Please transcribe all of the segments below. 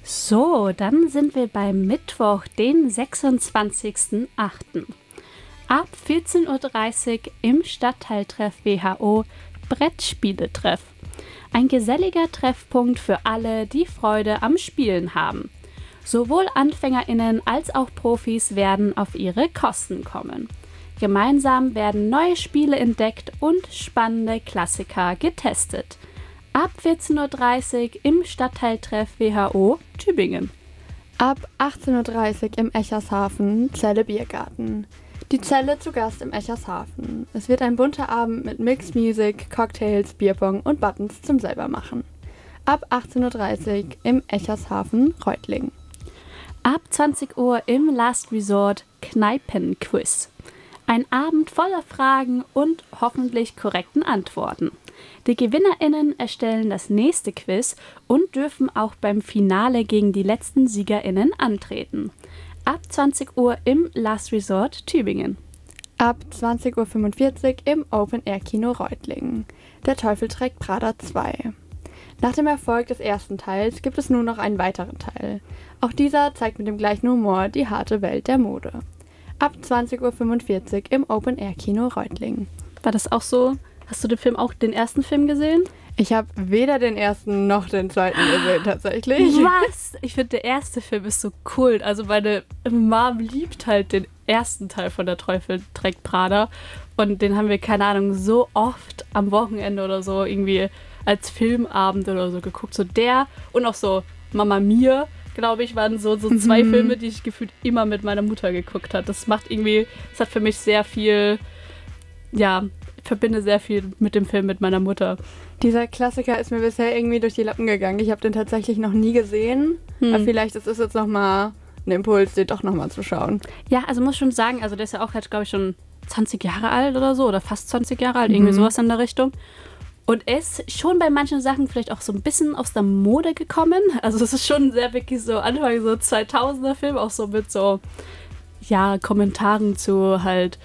So, dann sind wir beim Mittwoch, den 26.08. Ab 14.30 Uhr im Stadtteiltreff WHO Brettspieletreff. Ein geselliger Treffpunkt für alle, die Freude am Spielen haben. Sowohl AnfängerInnen als auch Profis werden auf ihre Kosten kommen. Gemeinsam werden neue Spiele entdeckt und spannende Klassiker getestet. Ab 14.30 Uhr im Stadtteiltreff WHO Tübingen. Ab 18.30 Uhr im Echershafen Zelle Biergarten. Die Zelle zu Gast im Echershafen. Es wird ein bunter Abend mit Mixed Music, Cocktails, Bierpong und Buttons zum Selbermachen. Ab 18.30 Uhr im Echershafen Reutlingen. Ab 20 Uhr im Last Resort Kneipenquiz. Ein Abend voller Fragen und hoffentlich korrekten Antworten. Die GewinnerInnen erstellen das nächste Quiz und dürfen auch beim Finale gegen die letzten SiegerInnen antreten. Ab 20 Uhr im Last Resort Tübingen. Ab 20.45 Uhr im Open-Air-Kino Reutlingen. Der Teufel trägt Prada 2. Nach dem Erfolg des ersten Teils gibt es nun noch einen weiteren Teil. Auch dieser zeigt mit dem gleichen Humor die harte Welt der Mode. Ab 20.45 Uhr im Open-Air-Kino Reutlingen. War das auch so? Hast du den ersten Film gesehen? Ich habe weder den ersten noch den zweiten gesehen, tatsächlich. Was? Ich finde, der erste Film ist so Kult. Also meine Mom liebt halt den ersten Teil von Der Teufel trägt Prada. Und den haben wir, keine Ahnung, so oft am Wochenende oder so irgendwie als Filmabend oder so geguckt. So der und auch so Mama Mia, glaube ich, waren so zwei Filme, die ich gefühlt immer mit meiner Mutter geguckt habe. Das hat für mich sehr viel, ja, ich verbinde sehr viel mit dem Film mit meiner Mutter. Dieser Klassiker ist mir bisher irgendwie durch die Lappen gegangen. Ich habe den tatsächlich noch nie gesehen. Aber vielleicht ist es jetzt nochmal ein Impuls, den doch nochmal zu schauen. Ja, also muss schon sagen, also der ist ja auch jetzt, glaube ich, schon 20 Jahre alt oder so. Oder fast 20 Jahre alt, irgendwie sowas in der Richtung. Und er ist schon bei manchen Sachen vielleicht auch so ein bisschen aus der Mode gekommen. Also es ist schon sehr wirklich so Anfang so 2000er Film, auch so mit so, ja, Kommentaren zu halt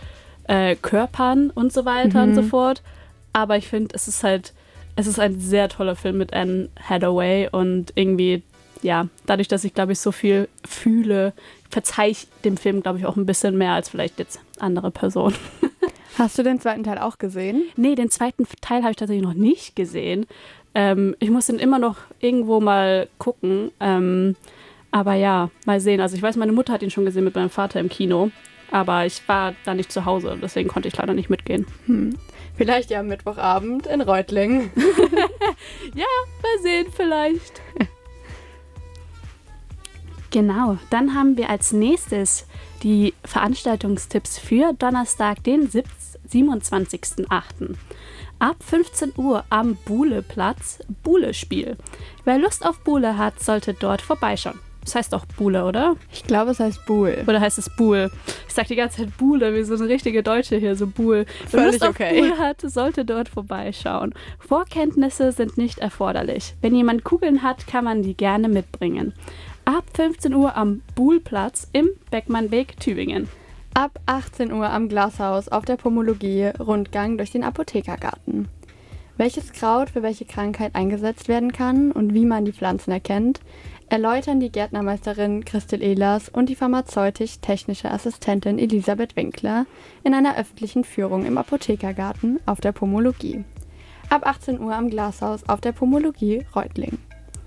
Körpern und so weiter und so fort. Aber ich finde, es ist ein sehr toller Film mit Anne Hathaway und irgendwie, ja, dadurch, dass ich, glaube ich, so viel fühle, verzeihe ich dem Film, glaube ich, auch ein bisschen mehr als vielleicht jetzt andere Personen. Hast du den zweiten Teil auch gesehen? Nee, den zweiten Teil habe ich tatsächlich noch nicht gesehen. Ich muss den immer noch irgendwo mal gucken. Aber ja, mal sehen. Also ich weiß, meine Mutter hat ihn schon gesehen mit meinem Vater im Kino. Aber ich war da nicht zu Hause, deswegen konnte ich leider nicht mitgehen. Vielleicht ja am Mittwochabend in Reutlingen. Ja, mal sehen vielleicht. Genau, dann haben wir als nächstes die Veranstaltungstipps für Donnerstag, den 27.08. Ab 15 Uhr am Buhleplatz Buhlespiel. Wer Lust auf Buhle hat, sollte dort vorbeischauen. Das heißt auch Buhle, oder? Ich glaube, es heißt Buhl. Oder heißt es Buhl? Ich sag die ganze Zeit Buhle, wie so eine richtige Deutsche hier, so Buhl. Wer Lust auf Buhl hat, sollte dort vorbeischauen. Vorkenntnisse sind nicht erforderlich. Wenn jemand Kugeln hat, kann man die gerne mitbringen. Ab 15 Uhr am Buhlplatz im Beckmannweg, Tübingen. Ab 18 Uhr am Glashaus auf der Pomologie Rundgang durch den Apothekergarten. Welches Kraut für welche Krankheit eingesetzt werden kann und wie man die Pflanzen erkennt, erläutern die Gärtnermeisterin Christel Ehlers und die pharmazeutisch-technische Assistentin Elisabeth Winkler in einer öffentlichen Führung im Apothekergarten auf der Pomologie. Ab 18 Uhr am Glashaus auf der Pomologie Reutlingen.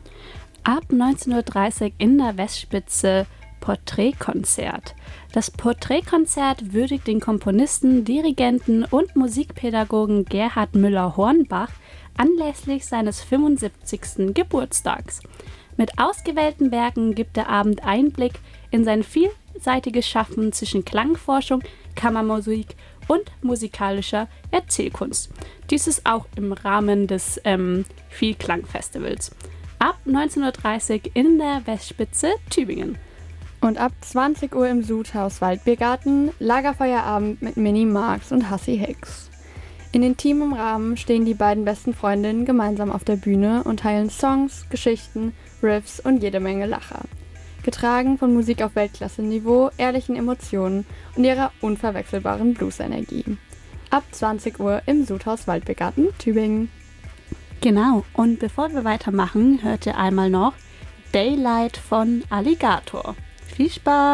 Ab 19.30 Uhr in der Westspitze Porträtkonzert. Das Porträtkonzert würdigt den Komponisten, Dirigenten und Musikpädagogen Gerhard Müller-Hornbach anlässlich seines 75. Geburtstags. Mit ausgewählten Werken gibt der Abend Einblick in sein vielseitiges Schaffen zwischen Klangforschung, Kammermusik und musikalischer Erzählkunst. Dies ist auch im Rahmen des Vielklang-Festivals. Ab 19.30 Uhr in der Westspitze Tübingen. Und ab 20 Uhr im Sudhaus Waldbiergarten Lagerfeuerabend mit Minnie Marx und Hassie Hicks. In intimem Rahmen stehen die beiden besten Freundinnen gemeinsam auf der Bühne und teilen Songs, Geschichten, Riffs und jede Menge Lacher. Getragen von Musik auf Weltklasse-Niveau, ehrlichen Emotionen und ihrer unverwechselbaren Blues-Energie. Ab 20 Uhr im Sudhaus Waldbiergarten, Tübingen. Genau, und bevor wir weitermachen, hört ihr einmal noch Daylight von Alligator. Viel Spaß!